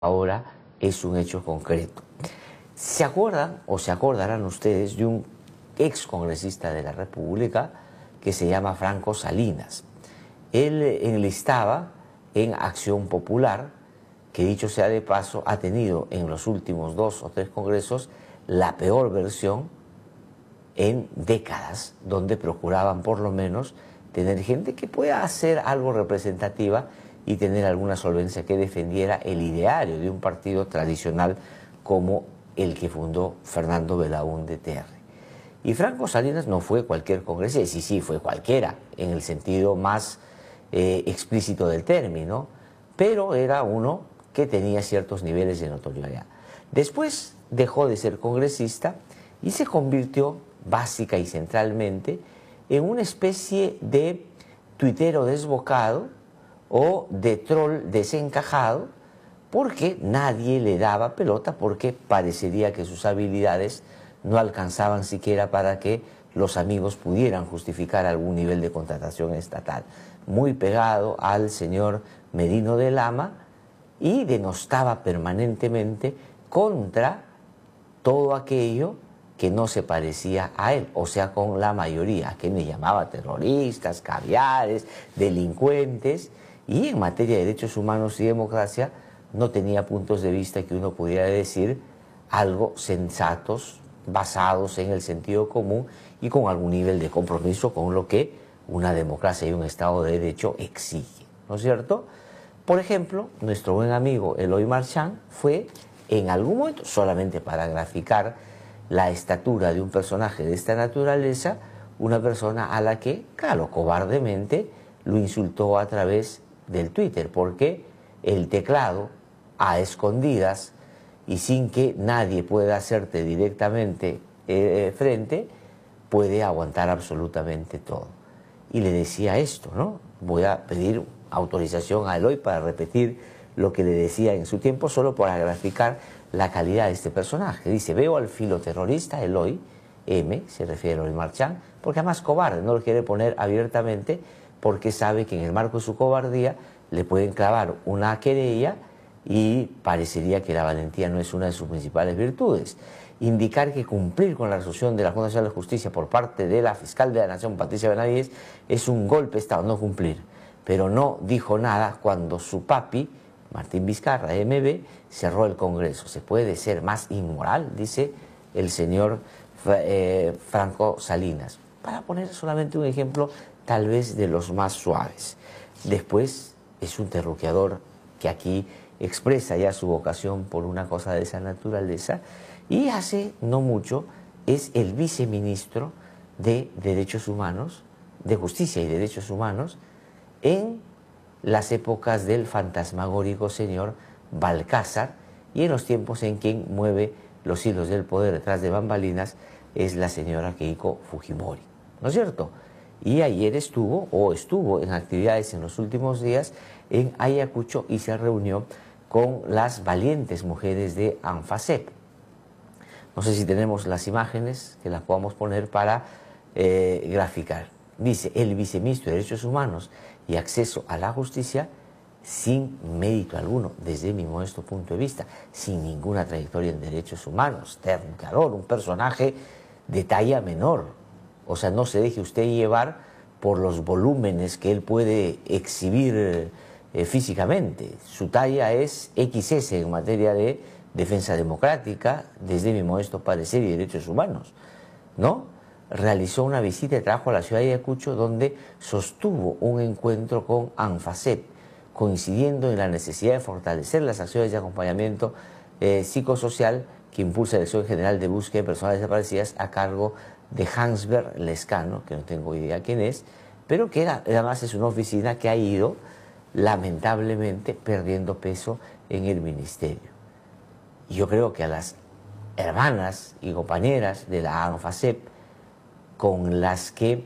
ahora es un hecho concreto. ¿Se acuerdan o se acordarán ustedes de un ex congresista de la República que se llama Franco Salinas? Él enlistaba en Acción Popular, que dicho sea de paso, ha tenido en los últimos 2 o 3 congresos la peor versión en décadas, donde procuraban por lo menos tener gente que pueda hacer algo representativa y tener alguna solvencia que defendiera el ideario de un partido tradicional como el que fundó Fernando Belaúnde Terry. Y Franco Salinas no fue cualquier congresista, sí, fue cualquiera, en el sentido más explícito del término, pero era uno que tenía ciertos niveles de notoriedad. Después dejó de ser congresista y se convirtió básica y centralmente en una especie de tuitero desbocado o de troll desencajado, porque nadie le daba pelota, porque parecería que sus habilidades no alcanzaban siquiera para que los amigos pudieran justificar algún nivel de contratación estatal. Muy pegado al señor Merino de Lama y denostaba permanentemente contra todo aquello que no se parecía a él, o sea, con la mayoría, que le llamaba terroristas, caviares, delincuentes, y en materia de derechos humanos y democracia no tenía puntos de vista que uno pudiera decir algo sensatos, basados en el sentido común y con algún nivel de compromiso con lo que una democracia y un Estado de Derecho exige, ¿no es cierto? Por ejemplo, nuestro buen amigo Eloy Marchand fue en algún momento, solamente para graficar la estatura de un personaje de esta naturaleza, una persona a la que, claro, cobardemente lo insultó a través del Twitter, porque el teclado a escondidas y sin que nadie pueda hacerte directamente frente, puede aguantar absolutamente todo. Y le decía esto, ¿no? Voy a pedir autorización a Eloy para repetir lo que le decía en su tiempo, solo para graficar la calidad de este personaje. Dice: veo al filoterrorista Eloy M, se refiere a Eloy Marchand, porque además cobarde, no lo quiere poner abiertamente porque sabe que en el marco de su cobardía le pueden clavar una querella y parecería que la valentía no es una de sus principales virtudes. Indicar que cumplir con la resolución de la Junta Nacional de Justicia por parte de la fiscal de la Nación, Patricia Benavides, es un golpe de Estado, no cumplir. Pero no dijo nada cuando su papi, Martín Vizcarra, MB, cerró el Congreso. ¿Se puede ser más inmoral?, dice el señor Franco Salinas. Para poner solamente un ejemplo, tal vez de los más suaves. Después es un terruqueador que aquí expresa ya su vocación por una cosa de esa naturaleza, y hace no mucho es el viceministro de Derechos Humanos, de Justicia y Derechos Humanos, en las épocas del fantasmagórico señor Balcázar, y en los tiempos en quien mueve los hilos del poder detrás de bambalinas es la señora Keiko Fujimori, ¿no es cierto? Y ayer estuvo en actividades en los últimos días en Ayacucho y se reunió con las valientes mujeres de ANFACEP. No sé si tenemos las imágenes que las podamos poner para graficar. Dice: el viceministro de Derechos Humanos y Acceso a la Justicia, sin mérito alguno, desde mi modesto punto de vista, sin ninguna trayectoria en derechos humanos, terruqueador, un personaje de talla menor. O sea, no se deje usted llevar por los volúmenes que él puede exhibir físicamente. Su talla es XS en materia de defensa democrática, desde mi modesto parecer, y derechos humanos, ¿no? Realizó una visita de trabajo a la ciudad de Ayacucho, donde sostuvo un encuentro con ANFACEP, coincidiendo en la necesidad de fortalecer las acciones de acompañamiento psicosocial que impulsa la Dirección General de Búsqueda de Personas Desaparecidas a cargo de Hansberg Lescano, que no tengo idea quién es, pero que además es una oficina que ha ido lamentablemente perdiendo peso en el ministerio. Y yo creo que a las hermanas y compañeras de la ANFACEP, con las que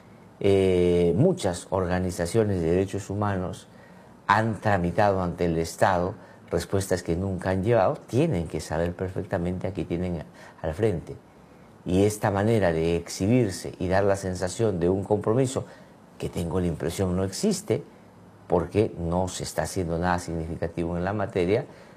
muchas organizaciones de derechos humanos han tramitado ante el Estado respuestas que nunca han llevado, tienen que saber perfectamente a qué tienen al frente. Y esta manera de exhibirse y dar la sensación de un compromiso, que tengo la impresión no existe, porque no se está haciendo nada significativo en la materia,